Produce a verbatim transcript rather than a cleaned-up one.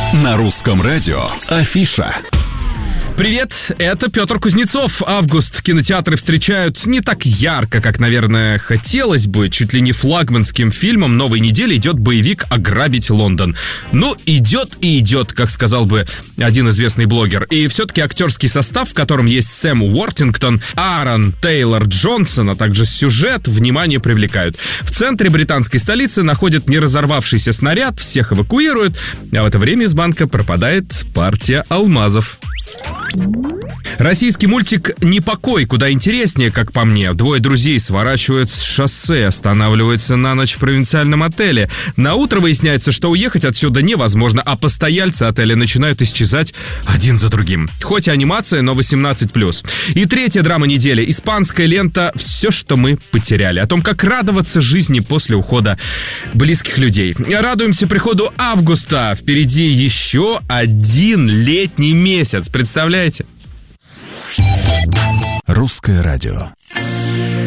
На русском радио Афиша. Привет, это Петр Кузнецов. Август кинотеатры встречают не так ярко, как, наверное, хотелось бы. Чуть ли не флагманским фильмом новой недели идет боевик «Ограбить Лондон». Ну, идет и идет, как сказал бы один известный блогер. И все-таки актерский состав, в котором есть Сэм Уортингтон, Аарон Тейлор Джонсон, а также сюжет, внимание привлекают. В центре британской столицы находят неразорвавшийся снаряд, всех эвакуируют, а в это время из банка пропадает партия алмазов. Российский мультик «Непокой» куда интереснее, как по мне. Двое друзей сворачивают с шоссе, останавливаются на ночь в провинциальном отеле. На утро выясняется, что уехать отсюда невозможно, а постояльцы отеля начинают исчезать один за другим. Хоть и анимация, но восемнадцать плюс. И третья драма недели. Испанская лента «Все, что мы потеряли». О том, как радоваться жизни после ухода близких людей. Радуемся приходу августа. Впереди еще один летний месяц. Представляете? Русское радио.